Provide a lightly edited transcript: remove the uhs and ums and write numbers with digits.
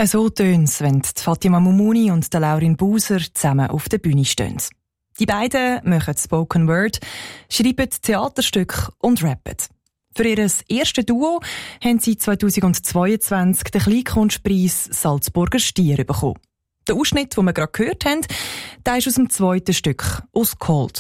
So tönt's, wenn die Fatima Mumuni und der Laurin Buser zusammen auf der Bühne stehen. Die beiden machen Spoken Word, schreiben Theaterstücke und rappen. Für ihr erstes Duo haben sie 2022 den Kleinkunstpreis Salzburger Stier bekommen. Der Ausschnitt, den wir gerade gehört haben, der ist aus dem zweiten Stück, aus Cold.